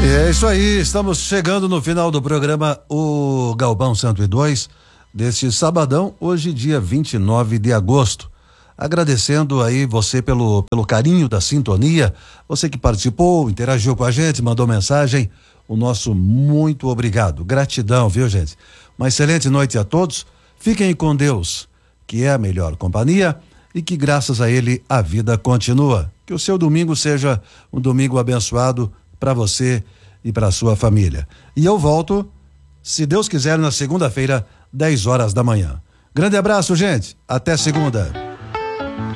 É isso aí, estamos chegando no final do programa O Galpão 102 deste sabadão, hoje dia 29 de agosto. Agradecendo aí você pelo carinho da sintonia, você que participou, interagiu com a gente, mandou mensagem, o nosso muito obrigado, gratidão, viu, gente? Uma excelente noite a todos, fiquem com Deus, que é a melhor companhia e que graças a ele a vida continua. Que o seu domingo seja um domingo abençoado para você e para sua família. E eu volto, se Deus quiser, na segunda-feira, 10 horas da manhã. Grande abraço, gente. Até segunda.